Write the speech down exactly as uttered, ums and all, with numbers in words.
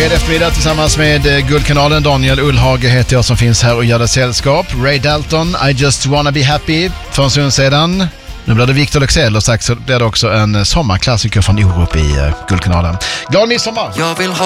fredag eftermiddag tillsammans med Guldkanalen. Daniel Ullhage heter jag som finns här och gör det sällskap. Ray Dalton, I just wanna be happy för en stund sedan. Nu blir det Victor Leksell och strax så blir det också en sommarklassiker från Orup i Guldkanalen. Glad midsommar! Jag vill ha